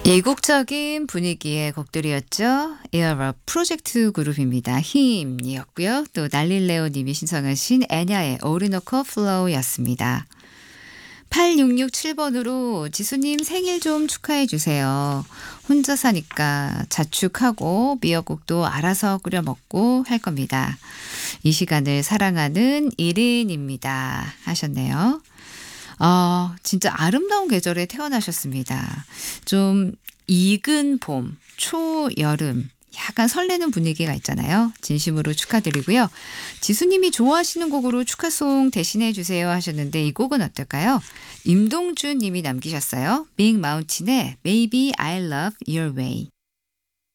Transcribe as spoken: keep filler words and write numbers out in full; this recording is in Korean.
이국적인 분위기의 곡들이었죠. 에어럽 프로젝트 그룹입니다. 힘이었고요. 또 날릴레오 님이 신청하신 애냐의 오르노코 플로우였습니다. 팔육육칠 번으로 지수님 생일 좀 축하해 주세요. 혼자 사니까 자축하고 미역국도 알아서 끓여 먹고 할 겁니다. 이 시간을 사랑하는 일인입니다. 하셨네요. 어, 진짜 아름다운 계절에 태어나셨습니다. 좀 익은 봄, 초여름, 약간 설레는 분위기가 있잖아요. 진심으로 축하드리고요. 지수님이 좋아하시는 곡으로 축하송 대신해 주세요 하셨는데 이 곡은 어떨까요? 임동준 님이 남기셨어요. 빅 마운틴의 Maybe I Love Your Way.